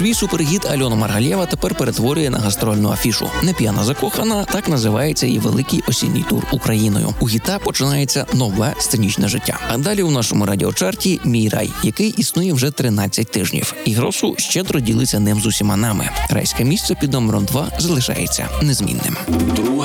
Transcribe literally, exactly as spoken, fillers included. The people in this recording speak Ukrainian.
Свій супергіт Альона Маргалєва тепер перетворює на гастрольну афішу. «Не п'яна закохана» – так називається її великий осінній тур Україною. У гіта починається нове сценічне життя. А далі у нашому радіочарті «Мій рай», який існує вже тринадцять тижнів. І Гросу щедро ділиться ним з усіма нами. Райське місце під номером два залишається незмінним.